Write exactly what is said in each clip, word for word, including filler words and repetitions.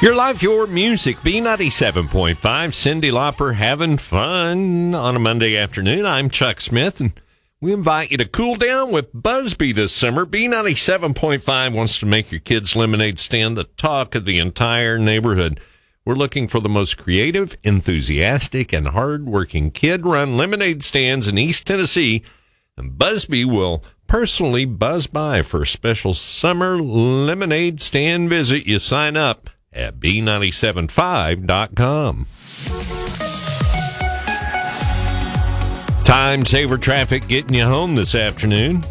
Your life, your music, B ninety-seven point five. Cyndi Lauper having fun on a Monday afternoon. I'm Chuck Smith, and we invite you to cool down with Busby this summer. B ninety-seven point five wants to make your kids' lemonade stand the talk of the entire neighborhood. We're looking for the most creative, enthusiastic, and hard-working kid-run lemonade stands in East Tennessee, and Busby will personally buzz by for a special summer lemonade stand visit. You sign up at B nine seven five dot com. Time saver traffic getting you home this afternoon.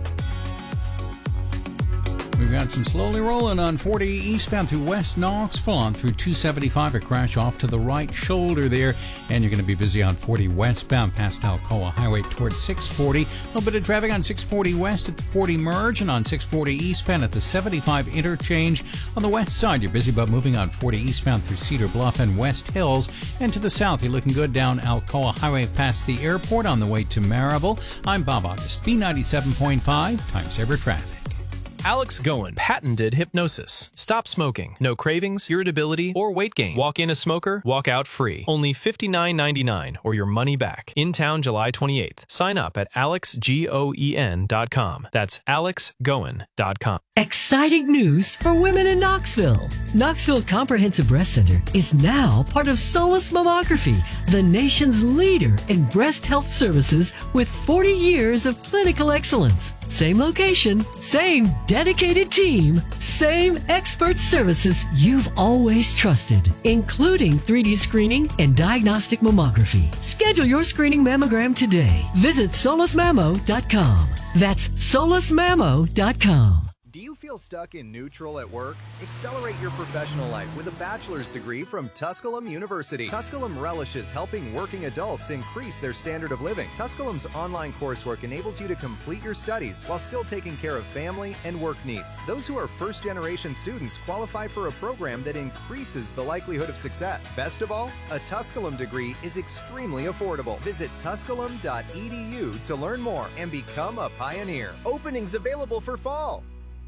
We've got some slowly rolling on forty eastbound through West Knoxville on through two seventy-five. A crash off to the right shoulder there. And you're going to be busy on forty westbound past Alcoa Highway towards six forty. A little bit of traffic on six forty west at the forty merge and on six forty eastbound at the seventy-five interchange. On the west side, you're busy but moving on forty eastbound through Cedar Bluff and West Hills. And to the south, you're looking good down Alcoa Highway past the airport on the way to Marable. I'm Bob August, B ninety-seven point five, Time Saver Traffic. Alex Goen, patented hypnosis. Stop smoking. No cravings, irritability, or weight gain. Walk in a smoker, walk out free. Only fifty-nine ninety-nine or your money back. In town July twenty-eighth. Sign up at alex goen dot com. That's alex goen dot com. Exciting news for women in Knoxville. Knoxville Comprehensive Breast Center is now part of Solus Mammography, the nation's leader in breast health services with forty years of clinical excellence. Same location, same dedicated team, same expert services you've always trusted, including three D screening and diagnostic mammography. Schedule your screening mammogram today. Visit solus mammo dot com. That's solus mammo dot com. Do you feel stuck in neutral at work? Accelerate your professional life with a bachelor's degree from Tusculum University. Tusculum relishes helping working adults increase their standard of living. Tusculum's online coursework enables you to complete your studies while still taking care of family and work needs. Those who are first-generation students qualify for a program that increases the likelihood of success. Best of all, a Tusculum degree is extremely affordable. Visit tusculum dot e d u to learn more and become a pioneer. Openings available for fall.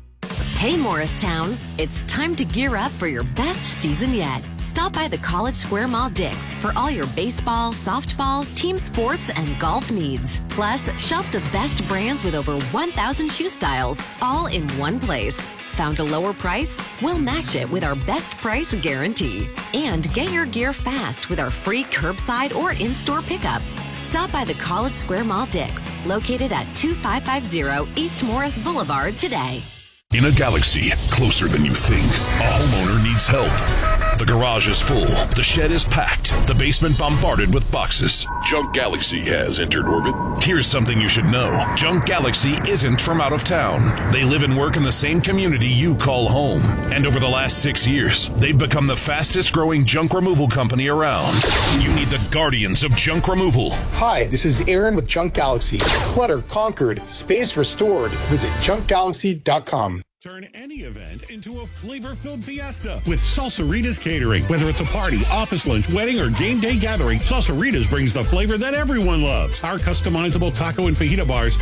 Hey Morristown, it's time to gear up for your best season yet. Stop by the College Square Mall Dick's for all your baseball, softball, team sports, and golf needs. Plus, shop the best brands with over one thousand shoe styles, all in one place. Found a lower price? We'll match it with our best price guarantee. And get your gear fast with our free curbside or in-store pickup. Stop by the College Square Mall Dick's, located at two five five zero East Morris Boulevard today. In a galaxy closer than you think, a homeowner needs help. The garage is full, the shed is packed, the basement bombarded with boxes. Junk Galaxy has entered orbit. Here's something you should know. Junk Galaxy isn't from out of town. They live and work in the same community you call home. And over the last six years, they've become the fastest growing junk removal company around. You need the guardians of junk removal. Hi, this is Aaron with Junk Galaxy. Clutter conquered, space restored. Visit junk galaxy dot com. Turn any event into a flavor-filled fiesta with Salsaritas Catering. Whether it's a party, office lunch, wedding, or game day gathering, Salsaritas brings the flavor that everyone loves. Our customizable taco and fajita bars